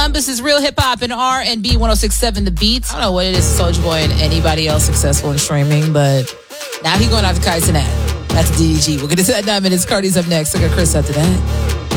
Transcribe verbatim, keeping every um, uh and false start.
Columbus is Real Hip Hop and R and B one oh six point seven The Beats. I don't know what it is, Soulja Boy and anybody else successful in streaming, but now he going out to Kai Cenat. That's D D G. We'll get into that in nine minutes. Cardi's up next. I got Chris after that.